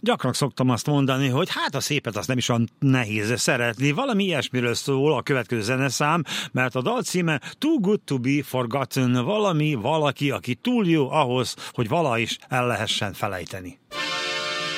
Gyakran szoktam azt mondani, hogy hát a szépet azt nem is olyan nehéz szeretni. Valami ilyesmiről szól a következő zeneszám, mert a dal címe Too Good to Be Forgotten, valaki, aki túl jó ahhoz, hogy vala is el lehessen felejteni.